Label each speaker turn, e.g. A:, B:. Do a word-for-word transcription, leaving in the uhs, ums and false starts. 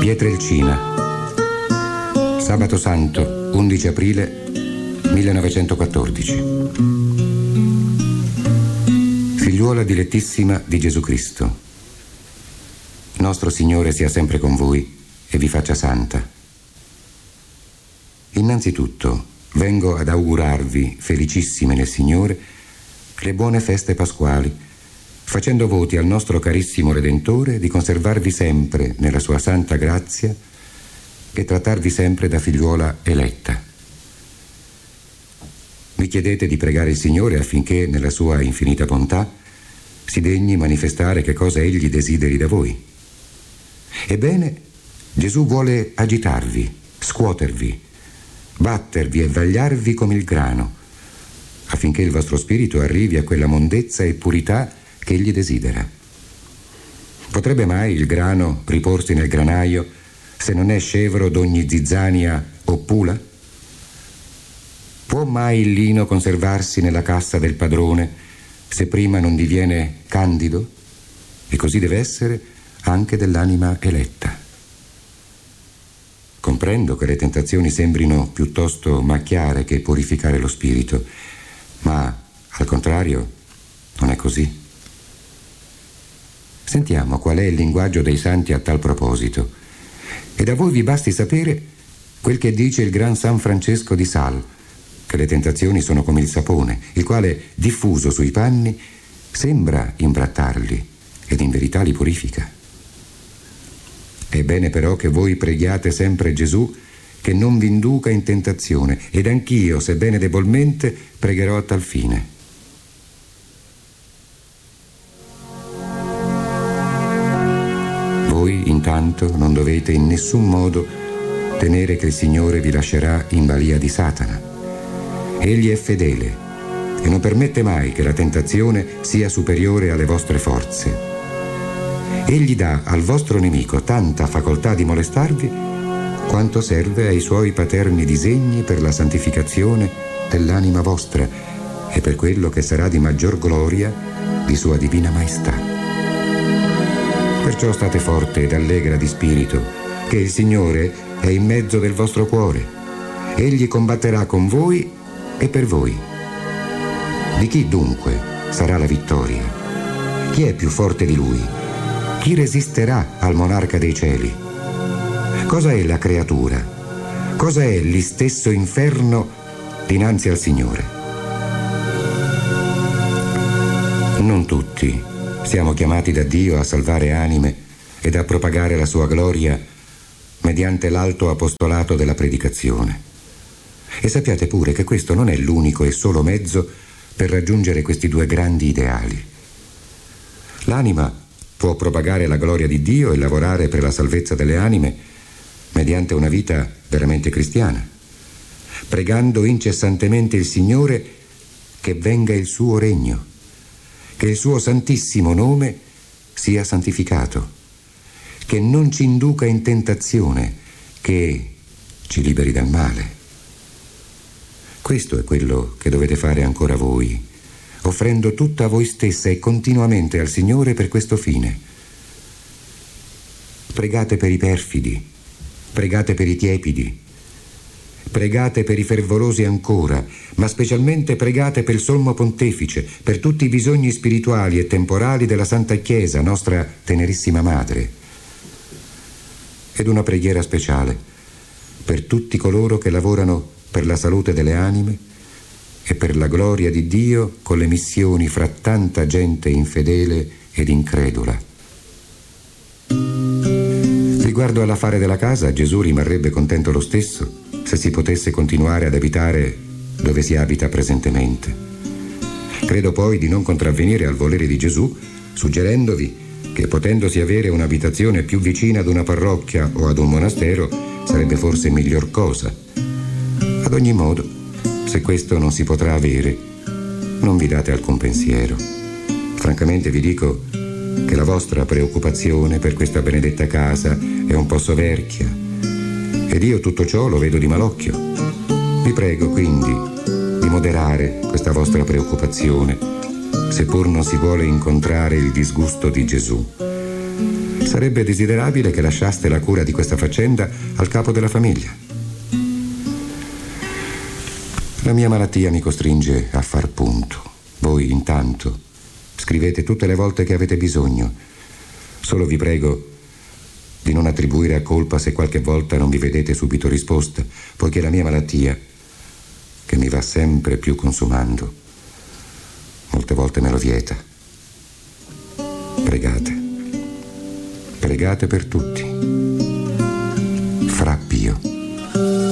A: Pietrelcina, sabato santo, undici aprile millenovecentoquattordici. Figliuola dilettissima di Gesù Cristo, nostro Signore sia sempre con voi e vi faccia santa. Innanzitutto vengo ad augurarvi, felicissime nel Signore, le buone feste pasquali, facendo voti al nostro carissimo Redentore di conservarvi sempre nella sua santa grazia e trattarvi sempre da figliuola eletta. Mi chiedete di pregare il Signore affinché, nella sua infinita bontà, si degni manifestare che cosa Egli desideri da voi. Ebbene, Gesù vuole agitarvi, scuotervi, battervi e vagliarvi come il grano, affinché il vostro spirito arrivi a quella mondezza e purità che Egli desidera. Potrebbe mai il grano riporsi nel granaio se non è scevro d'ogni zizzania o pula? Può mai il lino conservarsi nella cassa del padrone se prima non diviene candido? E così deve essere anche dell'anima eletta. Comprendo che le tentazioni sembrino piuttosto macchiare che purificare lo spirito, ma al contrario non è così. Sentiamo qual è il linguaggio dei santi a tal proposito, e da voi vi basti sapere quel che dice il gran San Francesco di Sales, che le tentazioni sono come il sapone, il quale, diffuso sui panni, sembra imbrattarli ed in verità li purifica. È bene però che voi preghiate sempre Gesù che non vi induca in tentazione, ed anch'io, sebbene debolmente, pregherò a tal fine. Voi, intanto, non dovete in nessun modo temere che il Signore vi lascerà in balia di Satana. Egli è fedele e non permette mai che la tentazione sia superiore alle vostre forze. Egli dà al vostro nemico tanta facoltà di molestarvi quanto serve ai suoi paterni disegni per la santificazione dell'anima vostra e per quello che sarà di maggior gloria di sua divina maestà. Perciò state forte ed allegra di spirito, che il Signore è in mezzo del vostro cuore. Egli combatterà con voi e per voi. Di chi dunque sarà la vittoria? Chi è più forte di lui? Chi resisterà al monarca dei cieli? Cosa è la creatura? Cosa è l'istesso inferno dinanzi al Signore? Non tutti siamo chiamati da Dio a salvare anime ed a propagare la sua gloria mediante l'alto apostolato della predicazione. E sappiate pure che questo non è l'unico e solo mezzo per raggiungere questi due grandi ideali. L'anima può propagare la gloria di Dio e lavorare per la salvezza delle anime mediante una vita veramente cristiana, pregando incessantemente il Signore che venga il suo regno, che il suo santissimo nome sia santificato, che non ci induca in tentazione, che ci liberi dal male. Questo è quello che dovete fare ancora voi, offrendo tutta voi stessa e continuamente al Signore per questo fine. Pregate per i perfidi, pregate per i tiepidi, pregate per i fervorosi ancora, ma specialmente pregate per il Sommo Pontefice, per tutti i bisogni spirituali e temporali della Santa Chiesa, nostra tenerissima Madre. Ed una preghiera speciale per tutti coloro che lavorano per la salute delle anime e per la gloria di Dio con le missioni fra tanta gente infedele ed incredula. Riguardo all'affare della casa, Gesù rimarrebbe contento lo stesso se si potesse continuare ad abitare dove si abita presentemente. Credo poi di non contravvenire al volere di Gesù, suggerendovi che, potendosi avere un'abitazione più vicina ad una parrocchia o ad un monastero, sarebbe forse miglior cosa. Ad ogni modo, se questo non si potrà avere, non vi date alcun pensiero. Francamente vi dico che la vostra preoccupazione per questa benedetta casa è un po' soverchia, ed io tutto ciò lo vedo di malocchio. Vi prego quindi di moderare questa vostra preoccupazione, seppur non si vuole incontrare il disgusto di Gesù. Sarebbe desiderabile che lasciaste la cura di questa faccenda al capo della famiglia. La mia malattia mi costringe a far punto. Voi, intanto, scrivete tutte le volte che avete bisogno. Solo vi prego di non attribuire a colpa se qualche volta non vi vedete subito risposta, poiché la mia malattia, che mi va sempre più consumando, molte volte me lo vieta. Pregate. Pregate per tutti.